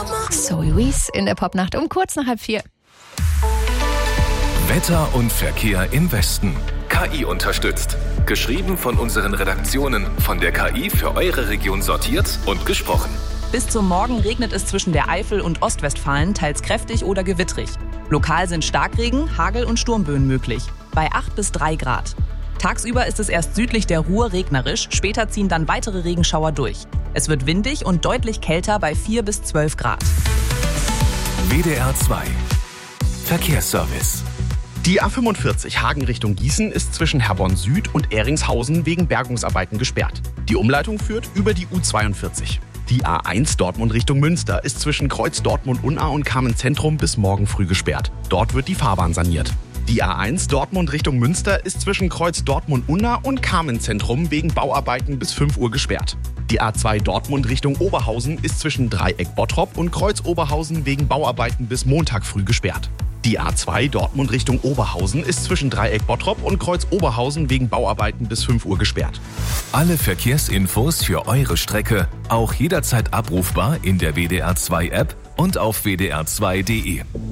Zoe Wees in der Popnacht um kurz nach 3:30. Wetter und Verkehr im Westen. KI unterstützt. Geschrieben von unseren Redaktionen, von der KI für eure Region sortiert und gesprochen. Bis zum Morgen regnet es zwischen der Eifel und Ostwestfalen teils kräftig oder gewittrig. Lokal sind Starkregen, Hagel und Sturmböen möglich. Bei 8 bis 3 Grad. Tagsüber ist es erst südlich der Ruhr regnerisch, später ziehen dann weitere Regenschauer durch. Es wird windig und deutlich kälter bei 4 bis 12 Grad. WDR 2 Verkehrsservice. Die A45 Hagen Richtung Gießen ist zwischen Herborn Süd und Ehringshausen wegen Bergungsarbeiten gesperrt. Die Umleitung führt über die U42. Die A1 Dortmund Richtung Münster ist zwischen Kreuz Dortmund-Unna und Kamen-Zentrum bis morgen früh gesperrt. Dort wird die Fahrbahn saniert. Die A1 Dortmund Richtung Münster ist zwischen Kreuz Dortmund-Unna und Kamen-Zentrum wegen Bauarbeiten bis 5 Uhr gesperrt. Die A2 Dortmund Richtung Oberhausen ist zwischen Dreieck Bottrop und Kreuz Oberhausen wegen Bauarbeiten bis Montag früh gesperrt. Die A2 Dortmund Richtung Oberhausen ist zwischen Dreieck Bottrop und Kreuz Oberhausen wegen Bauarbeiten bis 5 Uhr gesperrt. Alle Verkehrsinfos für eure Strecke auch jederzeit abrufbar in der WDR 2 App und auf wdr2.de.